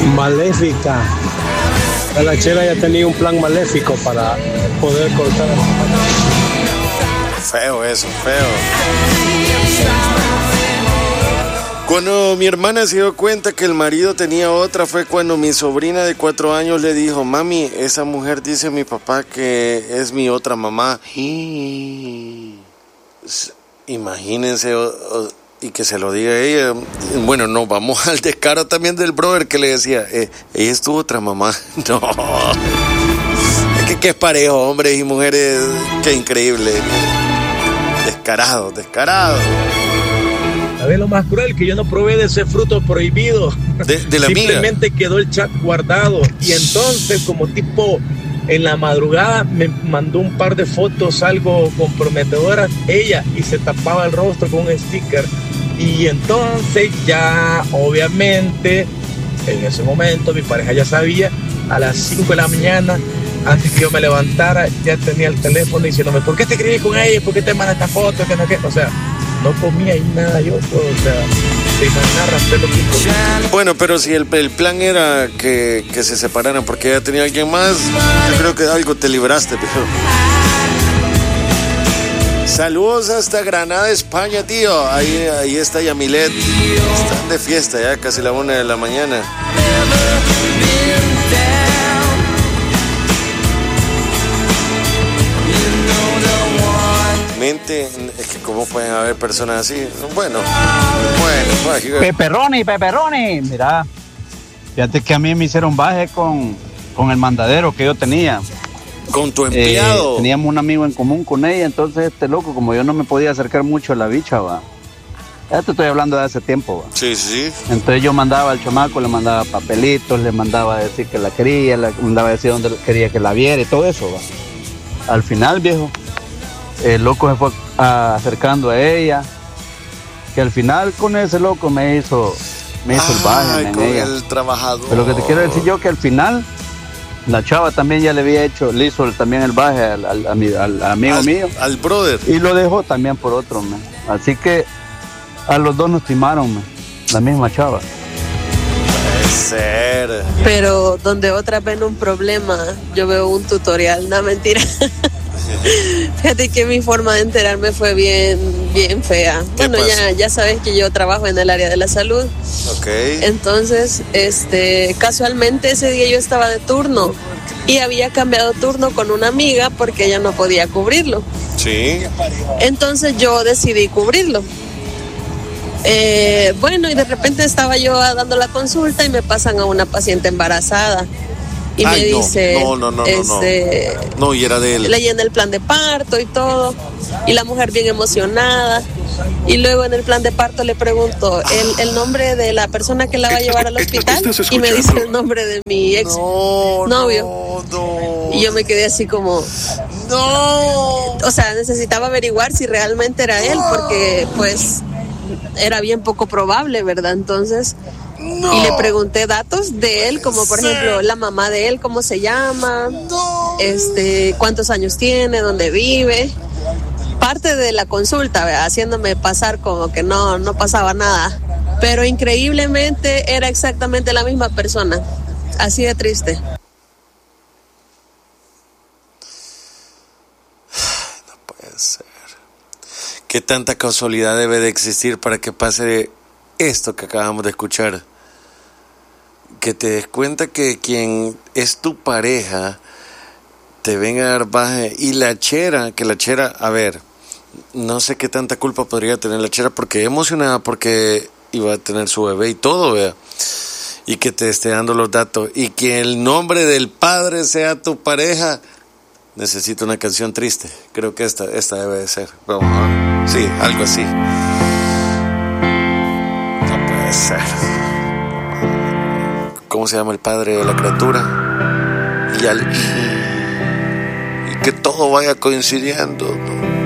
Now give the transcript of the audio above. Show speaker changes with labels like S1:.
S1: Maléfica. La chera ya tenía un plan maléfico para poder cortar a la mamá.
S2: Feo eso, feo. Cuando mi hermana se dio cuenta que el marido tenía otra fue cuando mi sobrina de 4 años le dijo: mami, esa mujer dice a mi papá que es mi otra mamá. Imagínense, y que se lo diga a ella. Bueno, no, vamos al descaro también del brother que le decía, ella es tu otra mamá. No, es que es parejo, hombres y mujeres, qué increíble. Descarado.
S3: ¿Sabes lo más cruel? Que yo no probé de ese fruto prohibido.
S2: De la
S3: Simplemente quedó el chat guardado. Y entonces, como tipo en la madrugada, me mandó un par de fotos algo comprometedoras ella y se tapaba el rostro con un sticker. Y entonces ya, obviamente, en ese momento mi pareja ya sabía, a las 5 de la mañana, antes que yo me levantara, ya tenía el teléfono diciéndome: ¿por qué te escribí con ella? ¿Por qué te mandas esta foto? ¿Qué no qué? O sea, no comía ahí nada yo, pues, o sea, te imaginas raspé lo que.
S2: Bueno, pero si el plan era que se separaran porque ella tenía alguien más, yo creo que algo te libraste, pero... Saludos hasta Granada, España, tío. Ahí está Yamilet. Están de fiesta ya, casi la 1 de la mañana. Mente, es que cómo pueden haber personas así. Bueno.
S4: Pepperoni. Mira, fíjate que a mí me hicieron baje con el mandadero que yo tenía.
S2: ¿Con tu empleado?
S4: Teníamos un amigo en común con ella, entonces loco, como yo no me podía acercar mucho a la bicha, va. Ya te estoy hablando de hace tiempo, va.
S2: Sí.
S4: Entonces yo mandaba al chamaco, le mandaba papelitos, le mandaba a decir que la quería, le mandaba a decir dónde quería que la viera y todo eso, va. Al final, viejo, el loco se fue acercando a ella, que al final con ese loco me hizo el baje
S2: con
S4: ella.
S2: El trabajador.
S4: Pero lo que te quiero decir yo que al final la chava también ya le hizo también el baje al amigo mío.
S2: Al brother.
S4: Y lo dejó también por otro, man. Así que a los dos nos timaron, man. La misma chava.
S2: Puede ser.
S5: Pero donde otras ven un problema, yo veo un tutorial, no mentira. Fíjate que mi forma de enterarme fue bien fea. Bueno, ya sabes que yo trabajo en el área de la salud.
S2: Okay.
S5: Entonces, casualmente ese día yo estaba de turno y había cambiado turno con una amiga porque ella no podía cubrirlo.
S2: Sí.
S5: Entonces yo decidí cubrirlo. Bueno, y de repente estaba yo dando la consulta y me pasan a una paciente embarazada. Y me dice,
S2: no, y era de él.
S5: Le llené el plan de parto y todo, y la mujer bien emocionada. Y luego en el plan de parto le pregunto el nombre de la persona que la va a llevar al hospital, y me dice el nombre de mi ex novio. Y yo me quedé así como, o sea, necesitaba averiguar si realmente era él, porque pues era bien poco probable, ¿verdad? Entonces... Y le pregunté datos de él, como por ejemplo la mamá de él, cómo se llama, cuántos años tiene, dónde vive. Parte de la consulta, ¿verdad? Haciéndome pasar como que no pasaba nada. Pero increíblemente era exactamente la misma persona. Así de triste.
S2: No puede ser. ¿Qué tanta casualidad debe de existir para que pase esto que acabamos de escuchar? Que te des cuenta que quien es tu pareja te venga a dar baje. Y la chera, a ver, no sé qué tanta culpa podría tener la chera, porque emocionada porque iba a tener su bebé y todo, vea. Y que te esté dando los datos. Y que el nombre del padre sea tu pareja. Necesito una canción triste. Creo que esta debe de ser. Vamos a ver. Sí, algo así. No puede ser. ¿Cómo se llama el padre de la criatura? Y que todo vaya coincidiendo, ¿no?